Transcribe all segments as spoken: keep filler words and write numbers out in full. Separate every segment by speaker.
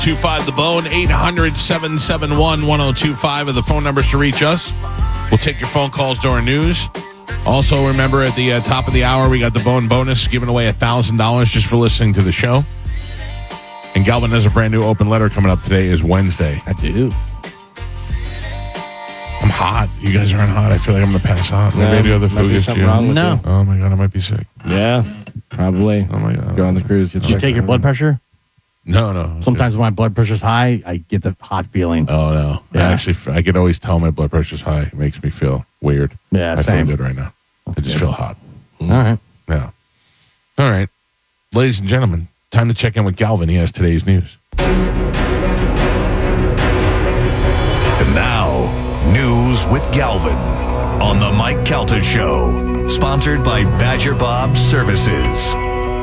Speaker 1: two five The Bone, eight hundred, seven seven one, one oh two five are the phone numbers to reach us. We'll take your phone calls during news. Also, remember at the uh, top of the hour, we got the Bone bonus, giving away one thousand dollars just for listening to the show. And Galvin has a brand new open letter coming up. Today is Wednesday.
Speaker 2: I do.
Speaker 1: I'm hot. You guys aren't hot. I feel like I'm going to pass out. Maybe I do other food gets you.
Speaker 2: Wrong with
Speaker 3: No.
Speaker 2: you.
Speaker 1: Oh, my God. I might be sick.
Speaker 2: Yeah, probably.
Speaker 1: Oh, my God.
Speaker 2: Go on the cruise.
Speaker 3: Did you take your blood pressure?
Speaker 1: No, no.
Speaker 3: Sometimes when my blood pressure's high, I get the hot feeling.
Speaker 1: Oh, no.
Speaker 3: Yeah.
Speaker 1: I actually, I can always tell my blood pressure's high. It makes me feel weird.
Speaker 3: Yeah,
Speaker 1: I
Speaker 3: same.
Speaker 1: feel good right now. I just feel hot.
Speaker 3: All right.
Speaker 1: Yeah. All right. Ladies and gentlemen, time to check in with Galvin. He has today's news.
Speaker 4: And now, news with Galvin on the Mike Calta Show, sponsored by Badger Bob Services.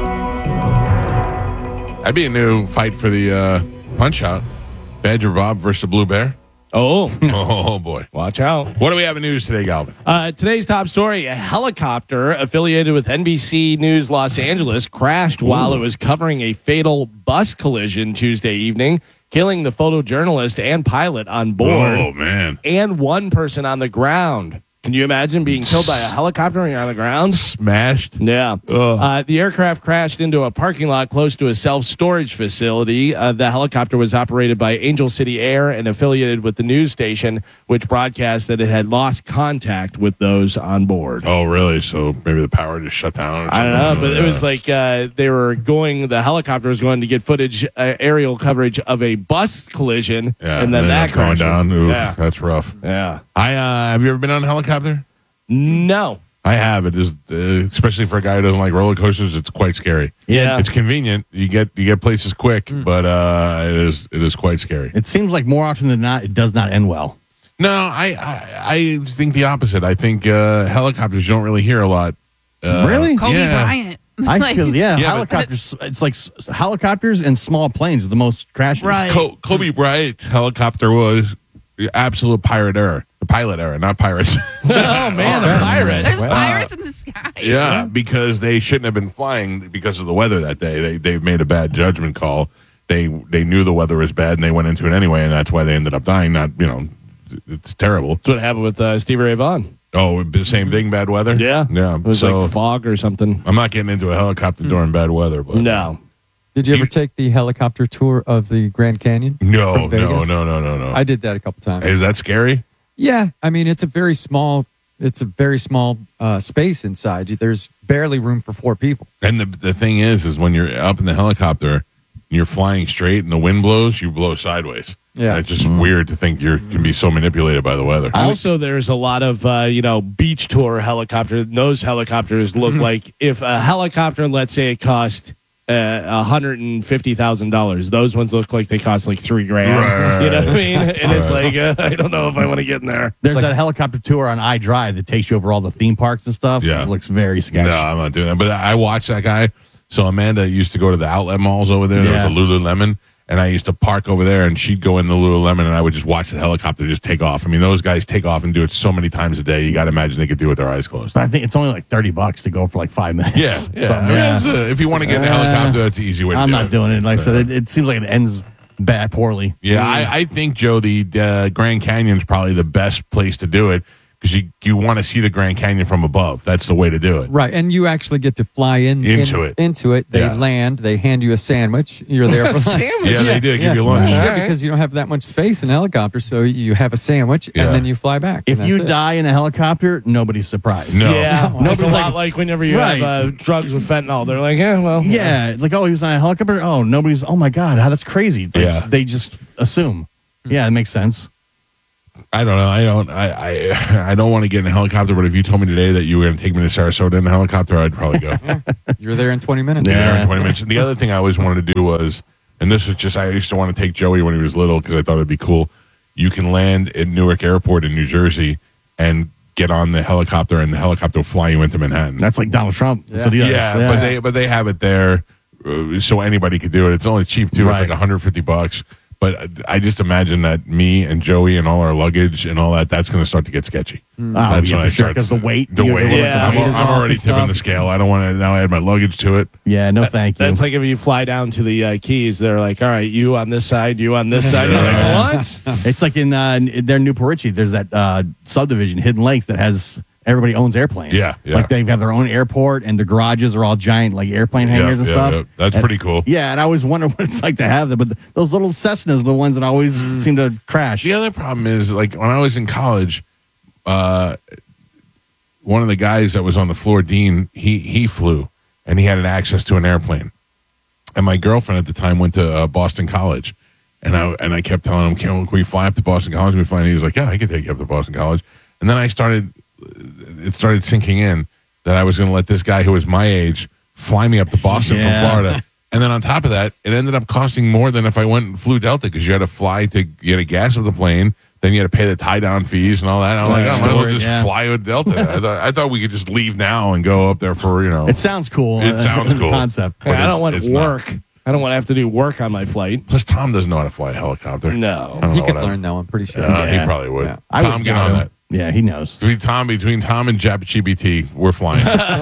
Speaker 1: That'd be a new fight for the uh, Punch-Out. Badger Bob versus the Blue Bear.
Speaker 2: Oh,
Speaker 1: Oh, boy.
Speaker 2: watch out.
Speaker 1: What do we have in news today, Galvin?
Speaker 2: Uh, today's top story, a helicopter affiliated with N B C News Los Angeles crashed while it was covering a fatal bus collision Tuesday evening, killing the photojournalist and pilot on board
Speaker 1: Oh, man.
Speaker 2: and one person on the ground. Can you imagine being killed by a helicopter when you're on the ground?
Speaker 1: Smashed.
Speaker 2: Yeah.
Speaker 1: Ugh.
Speaker 2: Uh, the aircraft crashed into a parking lot close to a self-storage facility. Uh, the helicopter was operated by Angel City Air and affiliated with the news station, which broadcast that it had lost contact with those on board.
Speaker 1: Oh, really? So maybe the power just shut down? Or
Speaker 2: I don't know,
Speaker 1: something?
Speaker 2: but it was like uh, they were going, the helicopter was going to get footage, uh, aerial coverage of a bus collision,
Speaker 1: Yeah,
Speaker 2: and then
Speaker 1: they
Speaker 2: that
Speaker 1: ended up going
Speaker 2: crashed.
Speaker 1: down. Oof,
Speaker 2: Yeah.
Speaker 1: That's rough.
Speaker 2: Yeah.
Speaker 1: I uh, have you ever been on a helicopter?
Speaker 2: No.
Speaker 1: I have. It is, uh, especially for a guy who doesn't like roller coasters. It's quite scary.
Speaker 2: Yeah.
Speaker 1: It's convenient. You get you get places quick, but uh, it is it is quite scary.
Speaker 3: It seems like more often than not, it does not end well.
Speaker 1: No, I I, I think the opposite. I think uh, helicopters you don't really hear a lot. Uh,
Speaker 3: Really?
Speaker 5: Kobe
Speaker 1: yeah.
Speaker 5: Bryant.
Speaker 3: I
Speaker 5: Like-
Speaker 3: feel, yeah,
Speaker 1: Yeah, but-
Speaker 3: helicopters. It's like s- helicopters and small planes are the most crashes.
Speaker 5: Right.
Speaker 1: Co- Kobe Bryant helicopter was absolute pirate era, the pilot era, not pirates.
Speaker 2: Oh, man, a pirate.
Speaker 5: There's
Speaker 2: Wow.
Speaker 5: pirates in the sky.
Speaker 1: Yeah, because they shouldn't have been flying because of the weather that day. They they made a bad judgment call. They they knew the weather was bad and they went into it anyway, and that's why they ended up dying. Not you know, it's terrible.
Speaker 2: That's what happened with uh, Stevie Ray Vaughan.
Speaker 1: Oh, the same thing, bad weather.
Speaker 2: Yeah.
Speaker 1: yeah.
Speaker 2: It was
Speaker 1: so
Speaker 2: like fog or something.
Speaker 1: I'm not getting into a helicopter during bad weather, but
Speaker 2: No.
Speaker 6: Did you
Speaker 1: You-
Speaker 6: ever take the helicopter tour of the Grand Canyon?
Speaker 1: no,
Speaker 6: From
Speaker 1: no,
Speaker 6: Vegas?
Speaker 1: no, no, no, no.
Speaker 6: I did that a couple times.
Speaker 1: Is that scary?
Speaker 6: Yeah, I mean it's a very small, it's a very small uh, space inside. There's barely room for four people.
Speaker 1: And the the thing is, is when you're up in the helicopter, and you're flying straight, and the wind blows, you blow sideways.
Speaker 6: Yeah.
Speaker 1: And it's just weird to think you can be so manipulated by the weather.
Speaker 2: Also, there's a lot of, uh, you know, beach tour helicopters. Those helicopters look like if a helicopter, let's say it cost uh, one hundred fifty thousand dollars, those ones look like they cost like three grand.
Speaker 1: Right.
Speaker 2: You know what I mean? And it's like, uh, I don't know if I want to get in there.
Speaker 3: There's that helicopter tour on iDrive that takes you over all the theme parks and stuff.
Speaker 1: Yeah.
Speaker 3: It looks very sketchy.
Speaker 1: No, I'm not doing that. But I watched that guy. So Amanda used to go to the outlet malls over there.
Speaker 3: Yeah.
Speaker 1: There was a Lululemon. And I used to park over there, and she'd go in the Lululemon, and I would just watch the helicopter just take off. I mean, those guys take off and do it so many times a day. You got to imagine they could do it with their eyes closed.
Speaker 3: But I think it's only like thirty bucks to go for like five minutes.
Speaker 1: Yeah,
Speaker 3: So,
Speaker 1: yeah. I mean,
Speaker 3: yeah.
Speaker 1: it's a- if you want to get in a
Speaker 3: Uh,
Speaker 1: helicopter, it's an easy way to
Speaker 3: I'm
Speaker 1: do
Speaker 3: not
Speaker 1: it.
Speaker 3: doing it. Like I said, it, it seems like it ends bad, poorly.
Speaker 1: Yeah, I, I think, Joe, the uh, Grand Canyon's probably the best place to do it because you, you want to see the Grand Canyon from above. That's the way to do it.
Speaker 6: Right, and you actually get to fly in
Speaker 1: Into
Speaker 6: in-
Speaker 1: it.
Speaker 6: Into it. They
Speaker 1: Yeah.
Speaker 6: land. They hand you a sandwich. You're there for lunch.
Speaker 2: Sandwich?
Speaker 1: Yeah, they did give you lunch.
Speaker 6: Yeah,
Speaker 2: All right.
Speaker 6: because you don't have that much space in a helicopter, so you have a sandwich
Speaker 1: Yeah.
Speaker 6: and then you fly back.
Speaker 3: If
Speaker 6: and
Speaker 3: you
Speaker 6: that's it.
Speaker 3: die in a helicopter, nobody's surprised.
Speaker 1: No.
Speaker 2: Yeah. It's a
Speaker 3: Nobody's
Speaker 2: lot
Speaker 3: like-
Speaker 2: like whenever you
Speaker 3: Right.
Speaker 2: have uh, drugs with fentanyl. They're like, yeah, well.
Speaker 3: Yeah, like, oh, he was on a helicopter. Oh, nobody's. Oh my God, how that's crazy. Like,
Speaker 1: Yeah.
Speaker 3: they just assume. Yeah, it makes sense.
Speaker 1: I don't know. I don't. I I, I don't want to get in a helicopter. But if you told me today that you were going to take me to Sarasota in a helicopter, I'd probably go.
Speaker 6: You're there in twenty minutes.
Speaker 1: Yeah,
Speaker 3: Yeah.
Speaker 1: in twenty minutes. And the other thing I always wanted to do was, and this was just, I used to want to take Joey when he was little because I thought it'd be cool. You can land at Newark Airport in New Jersey and get on the helicopter, and the helicopter will fly you into Manhattan.
Speaker 3: That's like Donald Trump. That's what he
Speaker 1: yeah,
Speaker 3: does.
Speaker 1: but they but they have it there, uh, so anybody could do it. It's only cheap too.
Speaker 3: Right.
Speaker 1: It's like one hundred fifty bucks. but I I just imagine that me and Joey and all our luggage and all that, that's going to start to get sketchy.
Speaker 3: Oh,
Speaker 1: That's
Speaker 3: yeah,
Speaker 1: when I
Speaker 3: for sure,
Speaker 1: start-
Speaker 3: because the weight.
Speaker 1: The
Speaker 3: you-
Speaker 1: weight.
Speaker 2: Yeah.
Speaker 1: I'm,
Speaker 3: the weight is
Speaker 1: I'm
Speaker 3: off
Speaker 1: already
Speaker 3: and
Speaker 1: tipping
Speaker 3: stuff.
Speaker 1: the scale. I don't want to now add my luggage to it.
Speaker 3: Yeah, no thank you.
Speaker 2: That's like if you fly down to the uh, Keys, they're like, all right, you on this side, you on this side. You're like, what?
Speaker 3: It's like in uh, their New Porici, there's that uh, subdivision, Hidden Lakes, that has everybody owns airplanes.
Speaker 1: Yeah, yeah.
Speaker 3: Like they have their own airport, and the garages are all giant, like airplane hangars
Speaker 1: Yeah,
Speaker 3: and
Speaker 1: yeah,
Speaker 3: stuff.
Speaker 1: yeah. That's
Speaker 3: And-
Speaker 1: pretty cool.
Speaker 3: Yeah, and I always wonder what it's like to have them, but th- those little Cessnas are the ones that always seem to crash.
Speaker 1: The other problem is, like, when I was in college, uh, one of the guys that was on the floor, Dean, he he flew, and he had an access to an airplane. And my girlfriend at the time went to uh, Boston College, and I and I kept telling him, "Can, can we fly up to Boston College?" Can we fly? And he was like, "Yeah, I can take you up to Boston College." And then I started, it started sinking in that I was going to let this guy who was my age fly me up to Boston
Speaker 3: Yeah.
Speaker 1: from Florida. And then on top of that, it ended up costing more than if I went and flew Delta, because you had to fly to you had to gas up the plane, then you had to pay the tie down fees and all that. I'm like,
Speaker 3: Yeah.
Speaker 1: I might as well just
Speaker 3: Yeah.
Speaker 1: fly with Delta. I thought I thought we could just leave now and go up there for you know.
Speaker 3: It sounds cool.
Speaker 1: It sounds cool.
Speaker 3: Concept.
Speaker 1: But
Speaker 2: I don't
Speaker 1: it's-
Speaker 2: want
Speaker 1: it's
Speaker 2: to
Speaker 1: not.
Speaker 2: work. I don't want to have to do work on my flight.
Speaker 1: Plus, Tom doesn't know how to fly a helicopter.
Speaker 2: No.
Speaker 1: I don't
Speaker 6: He
Speaker 1: know
Speaker 6: could
Speaker 1: what I-
Speaker 6: learn though. I'm pretty sure.
Speaker 1: Uh,
Speaker 3: Yeah.
Speaker 1: He probably would.
Speaker 6: Yeah.
Speaker 3: I
Speaker 1: Tom,
Speaker 3: would
Speaker 1: get
Speaker 3: doubt
Speaker 1: on
Speaker 3: him.
Speaker 1: that.
Speaker 3: Yeah, he knows.
Speaker 1: Between Tom, between Tom and Jap G B T, we're flying.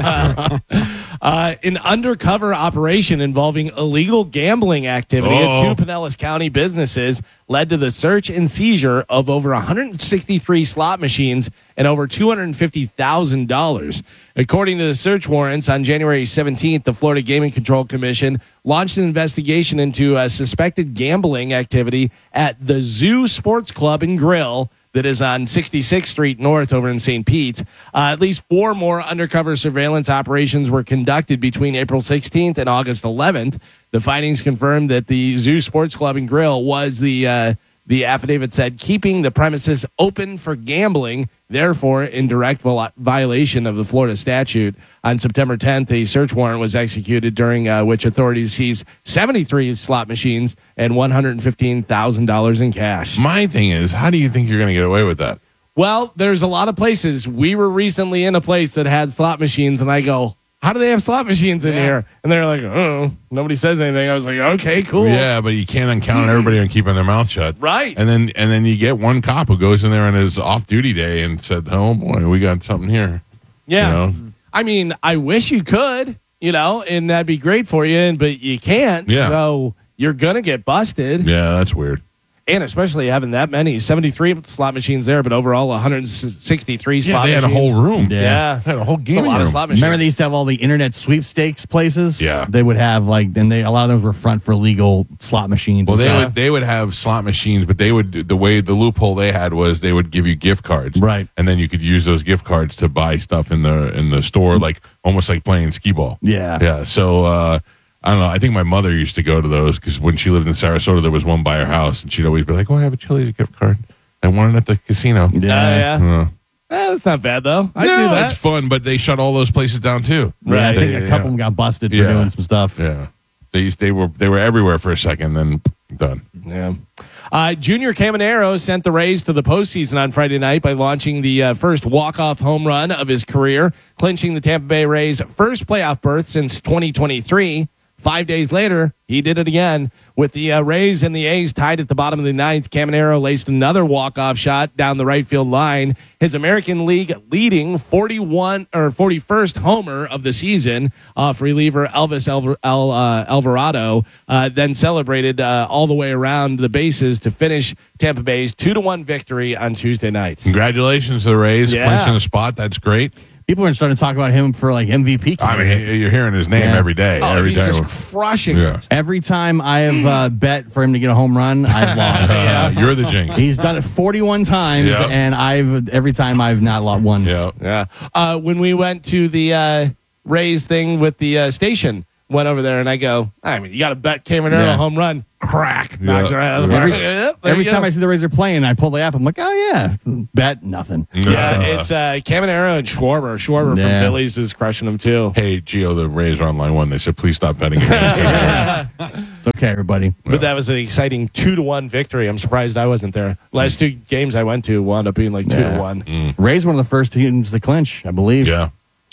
Speaker 2: Uh, an undercover operation involving illegal gambling activity
Speaker 1: Oh.
Speaker 2: at two Pinellas County businesses led to the search and seizure of over one hundred sixty-three slot machines and over two hundred fifty thousand dollars. According to the search warrants, on January seventeenth, the Florida Gaming Control Commission launched an investigation into a suspected gambling activity at the Zoo Sports Club and Grill that is on sixty-sixth Street North over in Saint Pete. Uh, at least four more undercover surveillance operations were conducted between April sixteenth and August eleventh. The findings confirmed that the Zoo Sports Club and Grill was the, uh, the affidavit said, keeping the premises open for gambling, therefore in direct vol- violation of the Florida statute. On September tenth, a search warrant was executed during uh, which authorities seized seventy-three slot machines and one hundred fifteen thousand dollars in cash.
Speaker 1: My thing is, how do you think you're going to get away with that?
Speaker 2: Well, there's a lot of places. We were recently in a place that had slot machines, and I go, how do they have slot machines in
Speaker 6: Yeah.
Speaker 2: here? And they're like, oh, nobody says anything. I was like, okay, cool.
Speaker 1: Yeah, but you can't uncount everybody on keeping their mouth shut.
Speaker 2: Right.
Speaker 1: And then and then you get one cop who goes in there on his off duty day and said, "Oh boy, we got something here."
Speaker 2: Yeah.
Speaker 1: You know?
Speaker 2: I mean, I wish you could, you know, and that'd be great for you, but you can't.
Speaker 1: Yeah.
Speaker 2: So you're going to get busted.
Speaker 1: Yeah, that's weird.
Speaker 2: And especially having that many, seventy-three slot machines there, but overall one hundred sixty-three
Speaker 1: Yeah,
Speaker 2: slot
Speaker 1: they had a
Speaker 2: machines.
Speaker 1: whole room.
Speaker 3: Yeah.
Speaker 2: Yeah.
Speaker 1: They had a whole
Speaker 2: It's a
Speaker 1: gaming
Speaker 2: lot
Speaker 1: room.
Speaker 2: of slot machines.
Speaker 3: Remember they used to have all the internet sweepstakes places?
Speaker 1: Yeah.
Speaker 3: They would have like, and they a lot of them were front for legal slot machines.
Speaker 1: Well,
Speaker 3: and
Speaker 1: they
Speaker 3: stuff.
Speaker 1: would they would have slot machines, but they would the way the loophole they had was they would give you gift cards,
Speaker 3: Right.
Speaker 1: And then you could use those gift cards to buy stuff in the in the store, like almost like playing skee ball.
Speaker 3: Yeah.
Speaker 1: yeah. So uh, I don't know. I think my mother used to go to those because when she lived in Sarasota, there was one by her house, and she'd always be like, "Oh, I have a Chili's gift card. I want it at the casino."
Speaker 3: Yeah.
Speaker 2: Uh, yeah.
Speaker 1: Uh,
Speaker 2: Eh, that's not bad, though. I
Speaker 1: no,
Speaker 2: do that.
Speaker 1: it's fun, but they shut all those places down too.
Speaker 3: Yeah, I
Speaker 1: They-
Speaker 3: think a
Speaker 1: yeah.
Speaker 3: couple of them got busted for
Speaker 1: Yeah.
Speaker 3: doing some stuff.
Speaker 1: Yeah, they used, they were they were everywhere for a second, then done.
Speaker 2: Yeah. Uh, Junior Caminero sent the Rays to the postseason on Friday night by launching the uh, first walk-off home run of his career, clinching the Tampa Bay Rays' first playoff berth since twenty twenty-three. Five days later, he did it again. With the uh, Rays and the A's tied at the bottom of the ninth, Caminero laced another walk-off shot down the right field line. His American League leading forty-one or forty-first homer of the season off reliever Elvis Alvar- Al, uh, Alvarado, uh, then celebrated uh, all the way around the bases to finish Tampa Bay's two to one victory on Tuesday night.
Speaker 1: Congratulations to the Rays
Speaker 2: Yeah.
Speaker 1: clinching a spot. That's great.
Speaker 3: People are starting to talk about him for like M V P.
Speaker 1: I mean,
Speaker 3: candidate.
Speaker 1: you're hearing his name
Speaker 3: Yeah.
Speaker 1: every day.
Speaker 2: Oh,
Speaker 1: every
Speaker 2: he's
Speaker 1: day.
Speaker 2: just crushing
Speaker 1: Yeah.
Speaker 2: it.
Speaker 3: Every time I have uh, bet for him to get a home run, I've lost.
Speaker 1: Uh, you're the jinx.
Speaker 3: He's done it forty-one times,
Speaker 1: Yeah.
Speaker 3: and I've every time I've not lost one.
Speaker 1: Yeah.
Speaker 2: Yeah. Uh, when we went to the uh, Rays thing with the uh, station, went over there and I go, I mean, you got to bet Cameron Earl
Speaker 3: Yeah.
Speaker 2: a home run. Crack.
Speaker 1: Yeah.
Speaker 2: Knocked her out of the
Speaker 3: Every,
Speaker 2: park. Yep, there
Speaker 3: every
Speaker 2: you
Speaker 3: time
Speaker 2: go.
Speaker 3: I see the Rays are playing, I pull the app. I'm like, oh yeah, bet nothing.
Speaker 2: Yeah, it's uh, Caminero and Schwarber. Schwarber
Speaker 3: Yeah.
Speaker 2: from Phillies is crushing them too.
Speaker 1: Hey, Gio, the Rays are on line one. They said, please stop betting against Cameron.
Speaker 3: It's okay, everybody.
Speaker 2: But that was an exciting two to one victory. I'm surprised I wasn't there. Last two games I went to wound up being like two
Speaker 3: Yeah.
Speaker 2: to one.
Speaker 3: Rays one of the first teams to clinch, I believe.
Speaker 1: Yeah.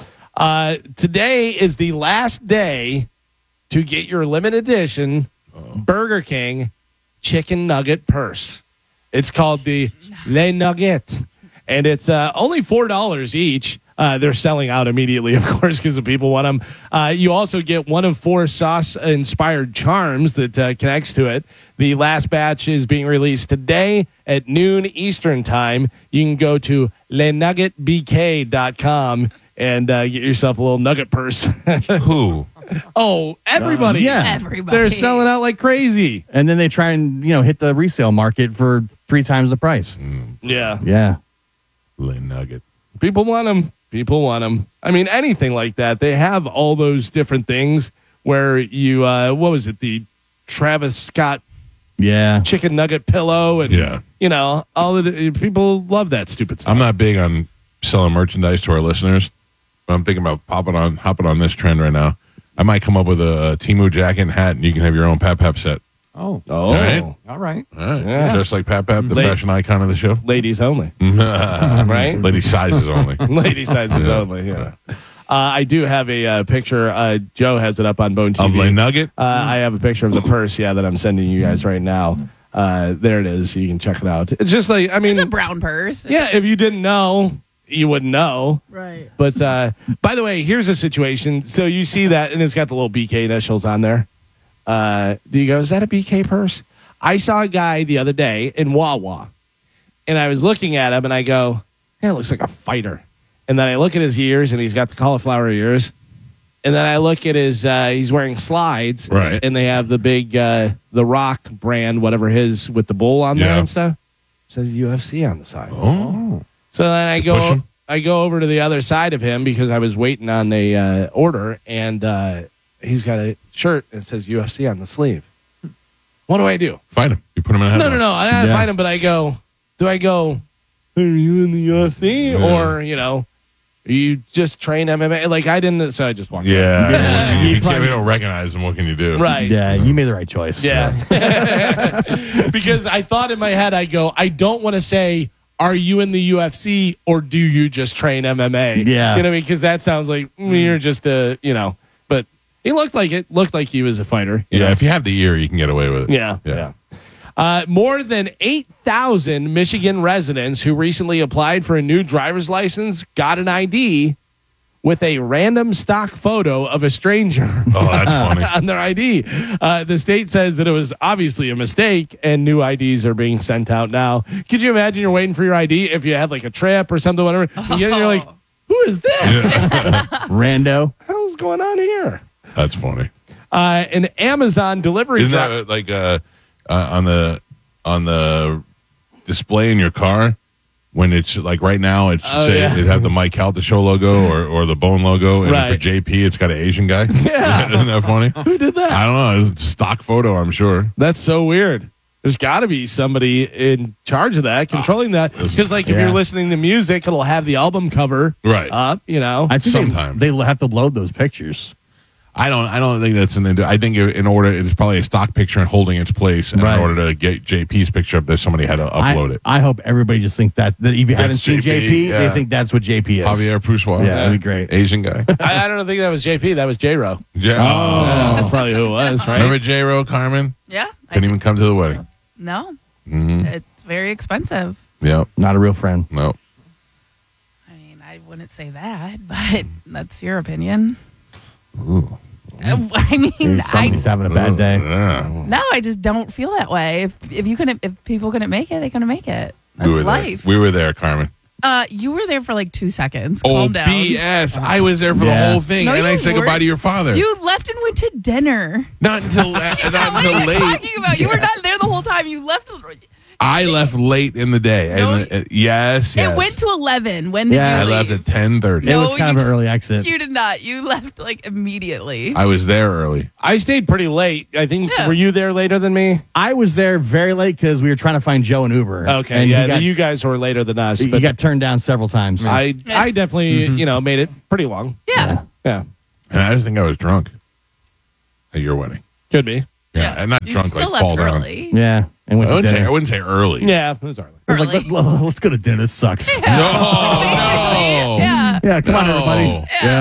Speaker 2: Uh, today is the last day to get your limited edition Burger King chicken nugget purse. It's called the Le Nugget, and it's uh, only four dollars each. Uh, they're selling out immediately, of course, because the people want them. Uh, you also get one of four sauce-inspired charms that uh, connects to it. The last batch is being released today at noon Eastern time. You can go to le nugget b k dot com and uh, get yourself a little nugget purse.
Speaker 1: Who?
Speaker 2: Oh, everybody.
Speaker 3: Uh, yeah.
Speaker 5: Everybody.
Speaker 2: They're selling out like crazy.
Speaker 3: And then they try and, you know, hit the resale market for three times the price.
Speaker 2: Yeah.
Speaker 3: Yeah.
Speaker 1: Lane Nugget.
Speaker 2: People want them. People want them. I mean, anything like that. They have all those different things where you, uh, what was it? The Travis Scott
Speaker 3: Yeah.
Speaker 2: chicken nugget pillow. And,
Speaker 1: Yeah.
Speaker 2: you know, all of the people love that stupid stuff.
Speaker 1: I'm not big on selling merchandise to our listeners, but I'm thinking about popping on, hopping on this trend right now. I might come up with a, a Temu jacket and hat, and you can have your own Pap Pap set.
Speaker 6: Oh,
Speaker 2: Oh,
Speaker 1: right.
Speaker 6: all right.
Speaker 1: All right.
Speaker 2: Yeah.
Speaker 1: Just like Pap Pap, the
Speaker 2: Late-
Speaker 1: fashion icon of the show.
Speaker 2: ladies only.
Speaker 1: right?
Speaker 2: Right?
Speaker 1: Lady sizes only.
Speaker 2: Lady sizes only, yeah. Uh, I do have a uh, picture. Uh, Joe has it up on Bone T V.
Speaker 1: Of Lane Nugget?
Speaker 2: Uh, I have a picture of the purse, yeah, that I'm sending you guys right now. Uh, there it is. You can check it out. It's just like, I mean,
Speaker 5: It's a brown purse.
Speaker 2: yeah, if you didn't know, you wouldn't know.
Speaker 5: Right.
Speaker 2: But uh, by the way, here's a situation. So you see that, and it's got the little B K initials on there. Uh, do you go, is that a B K purse? I saw a guy the other day in Wawa, and I was looking at him, and I go, yeah, it looks like a fighter. And then I look at his ears, and he's got the cauliflower ears. And then I look at his, uh, he's wearing slides.
Speaker 1: Right.
Speaker 2: And they have the big, uh, the Rock brand, whatever his, with the bull on there
Speaker 1: Yeah.
Speaker 2: and stuff. It says U F C on the side.
Speaker 1: Oh.
Speaker 2: So then I
Speaker 1: You
Speaker 2: go,
Speaker 1: push him?
Speaker 2: I go over to the other side of him because I was waiting on a uh, order, and uh, he's got a shirt that says U F C on the sleeve. What do I do?
Speaker 1: Find him. You put him in a headlock.
Speaker 2: No, no, no. I don't
Speaker 3: Yeah.
Speaker 2: find him, but I go, do I go, are you in the U F C?
Speaker 1: Yeah.
Speaker 2: Or, you know, you just train M M A? Like, I didn't, so I just walked away.
Speaker 1: Yeah.
Speaker 3: Yeah.
Speaker 1: You,
Speaker 3: You
Speaker 1: can't,
Speaker 3: probably-
Speaker 1: we don't recognize him. What can you do?
Speaker 2: Right.
Speaker 3: Yeah. You made the right choice.
Speaker 2: Yeah. Because I thought in my head, I go, I don't want to say, are you in the U F C or do you just train M M A?
Speaker 3: Yeah.
Speaker 2: You know what I mean? Because that sounds like mm, you're just a, you know, but he looked like it. Looked like he was a fighter. you
Speaker 1: Yeah,
Speaker 2: know?
Speaker 1: if you have the ear, you can get away with it.
Speaker 2: Yeah.
Speaker 1: Yeah.
Speaker 2: Yeah. Uh, more than eight thousand Michigan residents who recently applied for a new driver's license got an I D with a random stock photo of a stranger
Speaker 1: Oh, that's funny.
Speaker 2: on their I D. Uh, the state says that it was obviously a mistake and new I Ds are being sent out now. Could you imagine you're waiting for your I D if you had like a trip or something, whatever? And you're like, who is this?
Speaker 3: Rando.
Speaker 2: What's going on here?
Speaker 1: That's funny.
Speaker 2: Uh, an Amazon delivery
Speaker 1: Isn't
Speaker 2: truck.
Speaker 1: that like uh, uh, on the on the display in your car when it's like right now it's
Speaker 2: Oh,
Speaker 1: say
Speaker 2: yeah.
Speaker 1: it have the Mike Calta show logo or, or the Bone logo, and
Speaker 2: Right.
Speaker 1: for J P it's got an Asian guy.
Speaker 2: Yeah.
Speaker 1: Isn't that funny?
Speaker 2: Who did that?
Speaker 1: I don't know. It's a stock photo, I'm sure.
Speaker 2: That's so weird. There's got to be somebody in charge of that, controlling that. Because, like, if
Speaker 3: Yeah.
Speaker 2: you're listening to music, it'll have the album cover
Speaker 1: Right.
Speaker 2: up, you know.
Speaker 3: I think
Speaker 1: Sometime.
Speaker 3: they, they have to load those pictures.
Speaker 1: I don't. I don't think that's an. I think in order, it's probably a stock picture and holding its place. And
Speaker 3: Right.
Speaker 1: in order to get J P's picture up there, somebody had to upload
Speaker 3: I,
Speaker 1: it.
Speaker 3: I hope everybody just thinks that, that if you haven't seen
Speaker 1: J P,
Speaker 3: J P,
Speaker 1: yeah.
Speaker 3: they think that's what J P is.
Speaker 1: Javier Poussoir.
Speaker 3: Yeah, that'd be great.
Speaker 1: Asian guy.
Speaker 2: I, I don't think that was J P. That was J-Ro.
Speaker 1: Yeah.
Speaker 2: Yeah, that's probably who it was, right?
Speaker 1: Remember J Ro Carmen?
Speaker 5: Yeah. I-
Speaker 1: Couldn't even come to the wedding.
Speaker 5: no,
Speaker 1: Mm-hmm.
Speaker 5: it's very expensive.
Speaker 1: Yep.
Speaker 3: Not a real friend.
Speaker 1: No.
Speaker 5: I mean, I wouldn't say that, but that's your opinion.
Speaker 1: Ooh.
Speaker 5: Uh, I mean,
Speaker 3: Hey,
Speaker 5: I
Speaker 3: somebody's having a bad day.
Speaker 1: Yeah.
Speaker 5: no, I just don't feel that way. If if you couldn't, if people couldn't make it, they couldn't make it. That's
Speaker 1: we were
Speaker 5: life.
Speaker 1: there. We were there, Carmen.
Speaker 5: Uh, you were there for like two seconds.
Speaker 1: Oh,
Speaker 5: Calm down.
Speaker 1: B S. I was there for
Speaker 3: Yeah.
Speaker 1: the whole thing,
Speaker 5: No,
Speaker 1: and I
Speaker 5: you
Speaker 1: said
Speaker 5: weren't.
Speaker 1: goodbye to your father.
Speaker 5: You left and went to dinner.
Speaker 1: not until la- not
Speaker 5: what are
Speaker 1: until
Speaker 5: you
Speaker 1: late.
Speaker 5: talking about? You were not there the whole time. You left.
Speaker 1: I left late in the day.
Speaker 5: No,
Speaker 1: and, uh, yes, yes.
Speaker 5: It went to eleven. When did
Speaker 3: Yeah.
Speaker 1: I
Speaker 5: you
Speaker 1: left
Speaker 5: leave?
Speaker 1: at ten thirty.
Speaker 3: It
Speaker 5: No,
Speaker 3: was kind
Speaker 5: you
Speaker 3: of an
Speaker 5: t-
Speaker 3: early exit.
Speaker 5: You did not. You left like immediately.
Speaker 1: I was there early.
Speaker 2: I stayed pretty late. I think,
Speaker 5: Yeah.
Speaker 2: were you there later than me?
Speaker 3: I was there very late because we were trying to find Joe and Uber.
Speaker 2: Okay,
Speaker 3: and
Speaker 2: yeah,
Speaker 3: he got,
Speaker 2: you guys were later than us.
Speaker 3: he
Speaker 2: But
Speaker 3: got turned down several times.
Speaker 2: I, I definitely, you know, made it pretty long.
Speaker 5: yeah.
Speaker 2: Yeah,
Speaker 1: And I just think I was drunk at your wedding.
Speaker 2: could be.
Speaker 1: Yeah,
Speaker 5: Yeah.
Speaker 1: and not
Speaker 5: You
Speaker 1: drunk
Speaker 5: still
Speaker 1: like
Speaker 5: left
Speaker 1: fall down.
Speaker 5: early.
Speaker 3: Yeah, and
Speaker 1: I
Speaker 3: went to
Speaker 1: wouldn't, say, I
Speaker 3: dinner.
Speaker 1: wouldn't say early.
Speaker 2: Yeah, it was early.
Speaker 3: I was like,
Speaker 5: Early.
Speaker 3: Let, let's go to dinner. This sucks.
Speaker 1: No.
Speaker 5: Basically, yeah.
Speaker 3: Yeah, come on,
Speaker 1: No.
Speaker 3: everybody.
Speaker 5: Yeah.
Speaker 3: Yeah.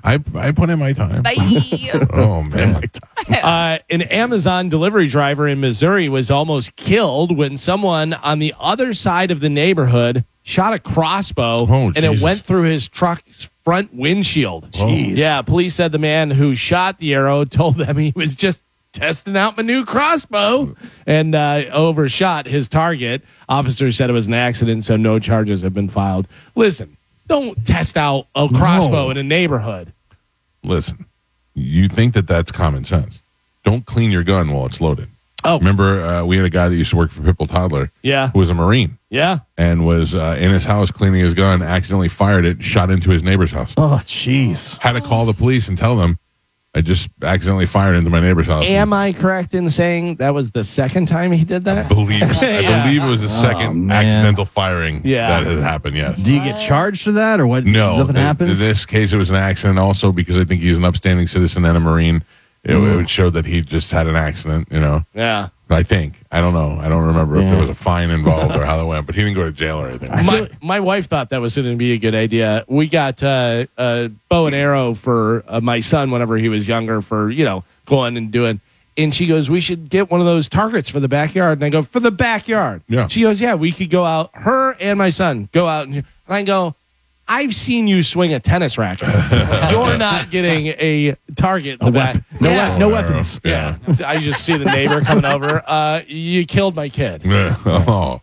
Speaker 1: I I put in my time.
Speaker 5: Bye.
Speaker 1: Oh man.
Speaker 2: Uh, an Amazon delivery driver in Missouri was almost killed when someone on the other side of the neighborhood shot a crossbow
Speaker 1: Oh,
Speaker 2: and it
Speaker 1: Jesus.
Speaker 2: went through his truck's front windshield.
Speaker 1: Jeez.
Speaker 2: Yeah, police said the man who shot the arrow told them he was just testing out my new crossbow and uh, overshot his target. Officers said it was an accident, so no charges have been filed. Listen, don't test out a crossbow
Speaker 3: No.
Speaker 2: in a neighborhood.
Speaker 1: Listen, you think that that's common sense. Don't clean your gun while it's loaded.
Speaker 2: Oh.
Speaker 1: Remember, uh, we had a guy that used to work for Pipple Toddler
Speaker 2: Yeah.
Speaker 1: who was a Marine
Speaker 2: Yeah.
Speaker 1: and was uh, in his house cleaning his gun, accidentally fired it, shot into his neighbor's house.
Speaker 3: Oh, jeez.
Speaker 1: Had to call the police and tell them, I just accidentally fired into my neighbor's house.
Speaker 2: Am I correct in saying that was the second time he did
Speaker 1: I
Speaker 2: that?
Speaker 1: believe, I
Speaker 2: Yeah.
Speaker 1: believe it was the second
Speaker 3: man.
Speaker 1: accidental firing
Speaker 2: Yeah.
Speaker 1: that had happened, yes.
Speaker 3: Do you get charged for that or what?
Speaker 1: No,
Speaker 3: Nothing
Speaker 1: in-
Speaker 3: happens?
Speaker 1: In this case, it was an accident. Also, because I think he's an upstanding citizen and a Marine, it, it would show that he just had an accident. You know,
Speaker 2: Yeah.
Speaker 1: I think I don't know. I don't remember if
Speaker 3: Yeah.
Speaker 1: there was a fine involved or how that went, but he didn't go to jail or anything.
Speaker 2: My, my wife thought that was going to be a good idea. We got uh, a bow and arrow for uh, my son whenever he was younger for, you know, going and doing. And she goes, we should get one of those targets for the backyard. And I go, for the backyard?
Speaker 1: Yeah.
Speaker 2: She goes, yeah, we could go out, her and my son go out. And, and I go, I've seen you swing a tennis racket. You're not getting a target. in
Speaker 3: A
Speaker 2: the back.
Speaker 3: weapon. No,
Speaker 2: Yeah.
Speaker 3: wep- no
Speaker 1: Bow and
Speaker 3: weapons.
Speaker 1: arrow.
Speaker 2: Yeah. I just see the neighbor coming over. Uh, you killed my kid.
Speaker 1: Yeah. Oh,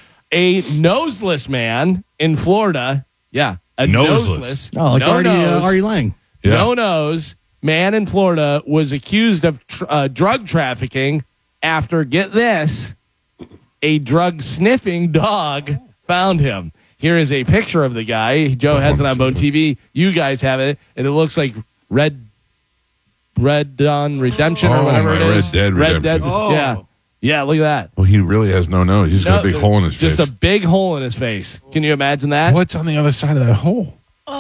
Speaker 2: A noseless man in Florida. Yeah. A
Speaker 1: Noseless.
Speaker 2: noseless.
Speaker 3: Oh, like
Speaker 2: no
Speaker 3: Artie, uh,
Speaker 2: nose,
Speaker 3: Artie Lang.
Speaker 1: yeah.
Speaker 2: no nose man in Florida was accused of tr- uh, drug trafficking after, get this, a drug sniffing dog found him. Here is a picture of the guy. Joe has it on Bone T V. You guys have it, and it looks like Red Red Dawn Redemption or
Speaker 1: Oh,
Speaker 2: whatever
Speaker 1: my
Speaker 2: it is.
Speaker 1: Red Dead
Speaker 2: Red Dead.
Speaker 1: Redemption.
Speaker 2: Yeah. Yeah, look at that.
Speaker 1: Well, he really has no nose. He's got a big
Speaker 2: No,
Speaker 1: hole in his
Speaker 2: just
Speaker 1: face.
Speaker 2: a big hole in his face. Can you imagine that?
Speaker 1: What's on the other side of that hole?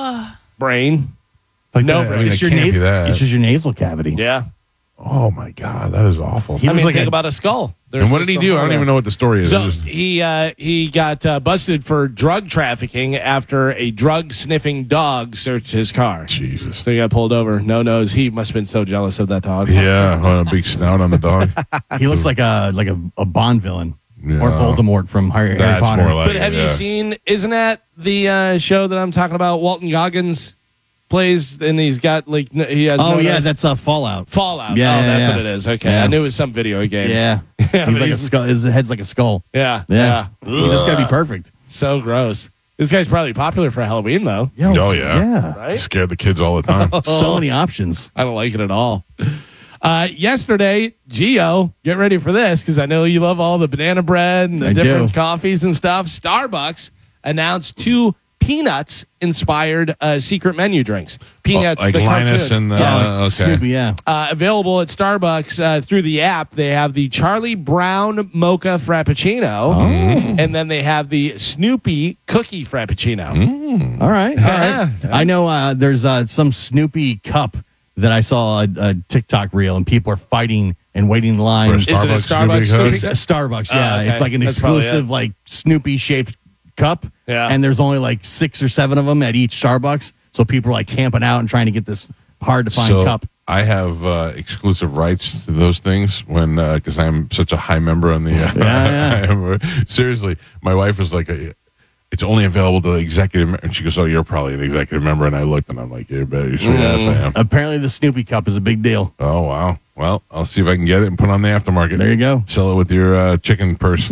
Speaker 2: Brain.
Speaker 1: Like
Speaker 2: No,
Speaker 1: that, I mean,
Speaker 3: It's
Speaker 1: it
Speaker 3: your,
Speaker 1: can't be
Speaker 3: nasal,
Speaker 1: that.
Speaker 3: it's just your nasal cavity.
Speaker 2: Yeah.
Speaker 1: Oh my god, that is awful.
Speaker 3: He
Speaker 2: I
Speaker 3: was
Speaker 2: mean,
Speaker 3: like
Speaker 2: think
Speaker 3: a-
Speaker 2: about a skull. There's
Speaker 1: And what did
Speaker 2: just
Speaker 1: he
Speaker 2: a
Speaker 1: do? I
Speaker 2: hole
Speaker 1: don't
Speaker 2: there.
Speaker 1: even know what the story is.
Speaker 2: So
Speaker 1: It just-
Speaker 2: he uh, he got uh, busted for drug trafficking after a drug sniffing dog searched his car.
Speaker 1: Jesus.
Speaker 2: So he got pulled over. No nose. He must have been so jealous of that dog.
Speaker 1: Yeah, oh, a big snout on the dog.
Speaker 3: He looks like a like a, a Bond villain
Speaker 1: Yeah.
Speaker 3: or Voldemort from Harry, Harry
Speaker 1: That's
Speaker 3: Potter.
Speaker 1: more like
Speaker 2: But have
Speaker 1: it,
Speaker 2: you
Speaker 1: yeah.
Speaker 2: seen? Isn't that the uh, show that I'm talking about? Walton Goggins plays, and he's got like n- he has.
Speaker 3: oh
Speaker 2: no
Speaker 3: yeah,
Speaker 2: nose.
Speaker 3: that's uh, Fallout.
Speaker 2: Fallout.
Speaker 3: Yeah,
Speaker 2: oh,
Speaker 3: yeah,
Speaker 2: that's
Speaker 3: yeah.
Speaker 2: what it is. Okay,
Speaker 3: Yeah.
Speaker 2: I knew it was some video game.
Speaker 3: Yeah, he's
Speaker 2: but
Speaker 3: like a
Speaker 2: he's-
Speaker 3: skull. His head's like a skull.
Speaker 2: yeah,
Speaker 3: Yeah, he just gotta be perfect.
Speaker 2: So gross. This guy's probably popular for Halloween though.
Speaker 3: Yo,
Speaker 1: Oh, yeah.
Speaker 3: yeah.
Speaker 2: Right?
Speaker 1: Scared the kids all the time.
Speaker 3: So many options.
Speaker 2: I don't like it at all. Uh, yesterday, Gio, get ready for this because I know you love all the banana bread and the
Speaker 3: I
Speaker 2: different
Speaker 3: do.
Speaker 2: coffees and stuff. Starbucks announced two peanuts inspired uh, secret menu drinks. Peanuts,
Speaker 1: Oh, like
Speaker 2: the
Speaker 1: Linus
Speaker 2: cartoon.
Speaker 1: and, uh,
Speaker 2: Yeah.
Speaker 1: okay.
Speaker 3: Snoopy, yeah.
Speaker 2: Uh, available at Starbucks uh, through the app. They have the Charlie Brown Mocha Frappuccino,
Speaker 1: Oh.
Speaker 2: and then they have the Snoopy Cookie Frappuccino.
Speaker 1: Mm.
Speaker 3: All right, all
Speaker 2: Yeah.
Speaker 3: right. I know uh, there's uh, some Snoopy cup that I saw a, a TikTok reel, and people are fighting and waiting in line.
Speaker 1: For a
Speaker 2: Is it a
Speaker 1: Starbucks
Speaker 2: Starbucks
Speaker 1: Snoopy cup?
Speaker 2: Snoopy
Speaker 3: It's a
Speaker 2: cup?
Speaker 3: Starbucks, yeah.
Speaker 2: Oh, okay.
Speaker 3: It's like an
Speaker 2: That's probably
Speaker 3: exclusive,
Speaker 2: it.
Speaker 3: like Snoopy shaped cup.
Speaker 2: Yeah.
Speaker 3: And there's only like six or seven of them at each Starbucks. So people are like camping out and trying to get this hard to find
Speaker 1: So
Speaker 3: cup.
Speaker 1: I have uh, exclusive rights to those things when because I'm such a high member on the. Uh,
Speaker 3: Yeah,
Speaker 1: I am- seriously, my wife was like, a, "It's only available to the executive," and she goes, "Oh, you're probably an executive member." And I looked, and I'm like, "You bet, you sure yes, I am."
Speaker 3: Apparently, the Snoopy cup is a big deal.
Speaker 1: Oh wow. Well, I'll see if I can get it and put it on the aftermarket.
Speaker 3: There you go.
Speaker 1: Sell it with your uh, chicken purse.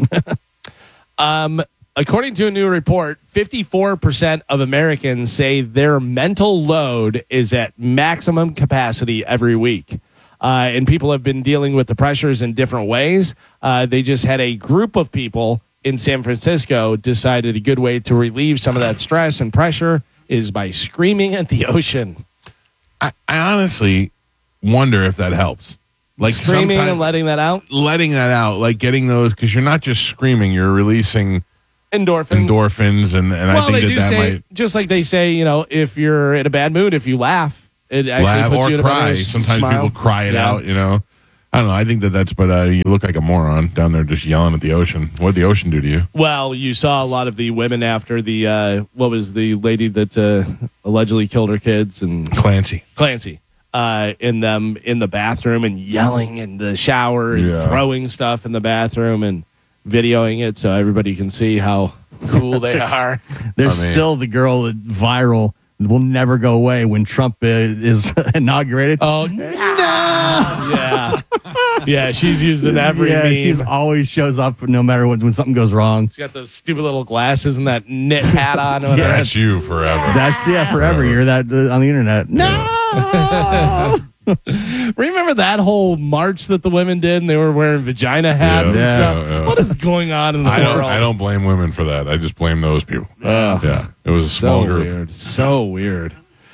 Speaker 2: Um, according to a new report, fifty-four percent of Americans say their mental load is at maximum capacity every week. Uh, and people have been dealing with the pressures in different ways. Uh, they just had a group of people in San Francisco decided a good way to relieve some of that stress and pressure is by screaming at the ocean.
Speaker 1: I, I honestly wonder if that helps. Like
Speaker 2: Screaming
Speaker 1: sometime-
Speaker 2: and letting that out.
Speaker 1: letting that out, like getting those, because you're not just screaming, you're releasing
Speaker 2: Endorphins.
Speaker 1: endorphins, and, and
Speaker 2: Well,
Speaker 1: I
Speaker 2: they
Speaker 1: think
Speaker 2: do
Speaker 1: that that
Speaker 2: say,
Speaker 1: might
Speaker 2: just like they say, you know, if you're in a bad mood, if you laugh, it actually
Speaker 1: laugh
Speaker 2: puts
Speaker 1: or
Speaker 2: you in a
Speaker 1: cry.
Speaker 2: better
Speaker 1: Sometimes
Speaker 2: smile.
Speaker 1: people cry it
Speaker 2: Yeah.
Speaker 1: out, you know. I don't know. I think that that's, but uh, you look like a moron down there just yelling at the ocean. What did the ocean do to you?
Speaker 2: Well, you saw a lot of the women after the, uh, what was the lady that uh, allegedly killed her kids? And
Speaker 1: Clancy.
Speaker 2: Clancy. Uh, in them in the bathroom and yelling in the shower and
Speaker 1: Yeah.
Speaker 2: throwing stuff in the bathroom and videoing it so everybody can see how cool they are.
Speaker 3: There's
Speaker 1: I mean-
Speaker 3: still the girl that viral will never go away when Trump uh, is inaugurated.
Speaker 2: Oh, no. yeah. Yeah, she's used in every
Speaker 3: yeah,
Speaker 2: meme.
Speaker 3: she's always shows up no matter what when something goes wrong.
Speaker 2: She's got those stupid little glasses and that knit hat on. With her.
Speaker 1: That's you forever.
Speaker 3: That's yeah, forever. You're that uh, on the internet. No.
Speaker 2: Remember that whole march that the women did and they were wearing vagina hats and
Speaker 3: Yeah.
Speaker 2: stuff?
Speaker 1: Yeah, yeah.
Speaker 2: What is going on in the
Speaker 1: I don't,
Speaker 2: world?
Speaker 1: I don't blame women for that. I just blame those people.
Speaker 2: Ugh.
Speaker 1: Yeah. It was a
Speaker 2: So
Speaker 1: small group.
Speaker 2: weird. So weird.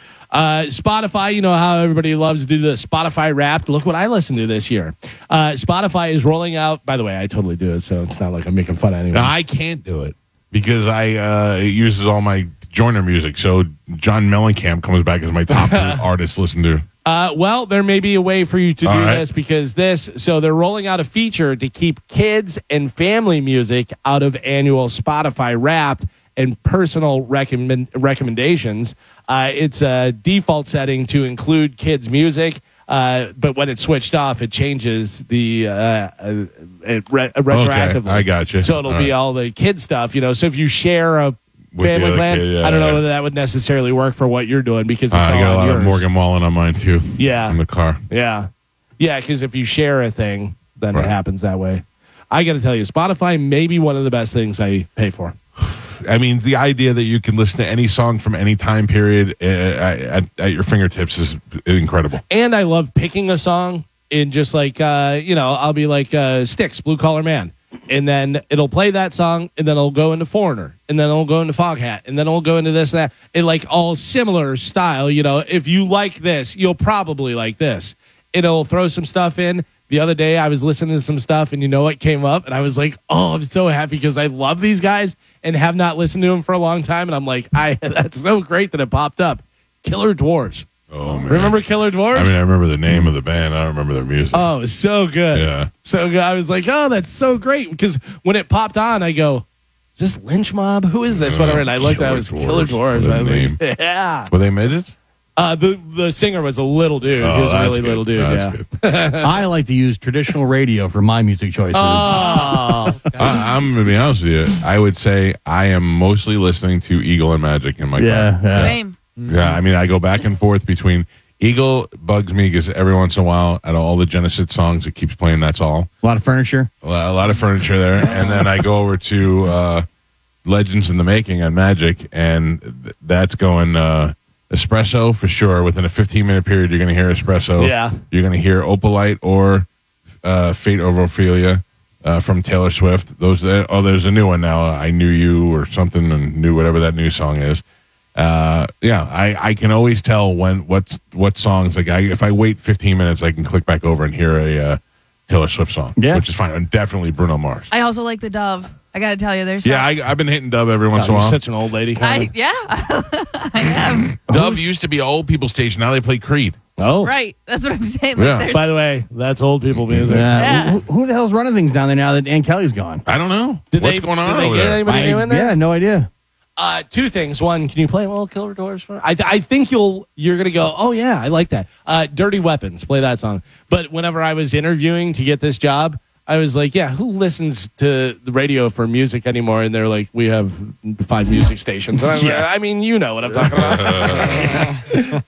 Speaker 2: Uh, Spotify, you know how everybody loves to do the Spotify Wrapped. Look what I listened to this year. Uh, Spotify is rolling out. By the way, I totally do it, so it's not like I'm making fun of anyone.
Speaker 1: Now, I can't do it because I uh, it uses all my Joyner music. So John Mellencamp comes back as my top artist to listen to.
Speaker 2: Uh, well, there may be a way for you to do
Speaker 1: All right.
Speaker 2: this because this. So they're rolling out a feature to keep kids and family music out of annual Spotify Wrapped and personal recommend, recommendations. Uh, it's a default setting to include kids' music, uh, but when it's switched off, it changes the uh, uh, it re- retroactively.
Speaker 1: I got you.
Speaker 2: So it'll
Speaker 1: All
Speaker 2: be
Speaker 1: right.
Speaker 2: all the kid stuff, you know. So if you share a
Speaker 1: With the
Speaker 2: family
Speaker 1: other
Speaker 2: plan,
Speaker 1: kid, yeah,
Speaker 2: I don't know
Speaker 1: yeah.
Speaker 2: whether that would necessarily work for what you're doing because it's
Speaker 1: Uh, I
Speaker 2: all
Speaker 1: got a
Speaker 2: on
Speaker 1: lot
Speaker 2: yours.
Speaker 1: of Morgan Wallen on mine too.
Speaker 2: Yeah.
Speaker 1: In the car.
Speaker 2: Yeah. Yeah, because if you share a thing, then
Speaker 1: Right.
Speaker 2: it happens that way. I got to tell you, Spotify may be one of the best things I pay for.
Speaker 1: I mean, the idea that you can listen to any song from any time period uh, at, at your fingertips is incredible.
Speaker 2: And I love picking a song and just like, uh, you know, I'll be like uh, Styx, Blue Collar Man. And then it'll play that song, and then it'll go into Foreigner, and then it'll go into Foghat, and then it'll go into this and that. And like all similar style, you know, if you like this, you'll probably like this. It'll throw some stuff in. The other day, I was listening to some stuff, and you know what came up? And I was like, oh, I'm so happy because I love these guys and have not listened to them for a long time. And I'm like, I that's so great that it popped up. Killer Dwarfs.
Speaker 1: Oh, man.
Speaker 2: Remember Killer Dwarfs?
Speaker 1: I mean, I remember the name of the band. I don't remember their music.
Speaker 2: Oh, it was so good.
Speaker 1: Yeah.
Speaker 2: So good. I was like, oh, that's so great. Because when it popped on, I go, is this Lynch Mob? Who is this?
Speaker 1: Uh,
Speaker 2: Whatever. And I looked at it, it was
Speaker 1: Killer
Speaker 2: Killer
Speaker 1: Dwarfs.
Speaker 2: Dwarfs.
Speaker 1: What a
Speaker 2: I was
Speaker 1: name.
Speaker 2: like, yeah.
Speaker 1: Were they midgets?
Speaker 2: Uh, the, the singer was a little dude.
Speaker 1: Oh,
Speaker 2: he was a
Speaker 1: that's
Speaker 2: really
Speaker 1: good.
Speaker 2: little dude.
Speaker 1: That's
Speaker 2: yeah.
Speaker 1: good.
Speaker 3: I like to use traditional radio for my music choices.
Speaker 2: Oh.
Speaker 1: I, I'm going to be honest with you. I would say I am mostly listening to Eagle and Magic in my
Speaker 3: yeah,
Speaker 1: car.
Speaker 3: yeah.
Speaker 5: Same.
Speaker 1: Yeah, I mean, I go back and forth between Eagle bugs me because every once in a while, out of all the Genesis songs, it keeps playing That's All.
Speaker 3: A lot of furniture.
Speaker 1: A lot, a lot of furniture there. And then I go over to uh, Legends in the Making on Magic, and th- that's going uh, Espresso for sure. Within a fifteen minute period, you're going to hear Espresso.
Speaker 2: Yeah.
Speaker 1: You're going to hear Opalite or uh, Fate Over Ophelia uh, from Taylor Swift. Those. Uh, oh, there's a new one now. I Knew You or something, and Knew whatever that new song is. Uh, yeah, I, I can always tell when what what songs like I, if I wait fifteen minutes, I can click back over and hear a uh, Taylor Swift song,
Speaker 3: Yeah.
Speaker 1: which is fine, and definitely Bruno Mars.
Speaker 5: I also like the Dove. I got to tell you, there's
Speaker 1: Yeah,
Speaker 5: some-
Speaker 1: I, I've been hitting Dove every once
Speaker 2: God,
Speaker 1: in a
Speaker 2: you're
Speaker 1: while.
Speaker 2: such an old lady.
Speaker 5: I
Speaker 2: Kind
Speaker 5: yeah, I am.
Speaker 1: Dove used to be an old people station. Now they play Creed.
Speaker 2: oh,
Speaker 5: Right. That's what I'm saying. Like,
Speaker 1: Yeah.
Speaker 5: there's-
Speaker 2: by the way, that's old people music.
Speaker 3: Yeah.
Speaker 5: Yeah.
Speaker 3: Who, who the hell's running things down there now that Ann Kelly's gone?
Speaker 1: I don't know.
Speaker 2: Did
Speaker 1: What's
Speaker 2: they,
Speaker 1: going on
Speaker 2: did they
Speaker 1: over
Speaker 2: get
Speaker 1: there?
Speaker 2: anybody
Speaker 3: I-
Speaker 2: new in there?
Speaker 3: Yeah, no idea.
Speaker 2: Uh, two things. One, can you play a little Killer Dwarfs for? I, I think you'll you're gonna go. Oh yeah, I like that. Uh, Dirty Weapons. Play that song. But whenever I was interviewing to get this job, I was like, yeah, who listens to the radio for music anymore? And they're like, we have five music stations. And I, was like, I mean, you know what I'm talking about.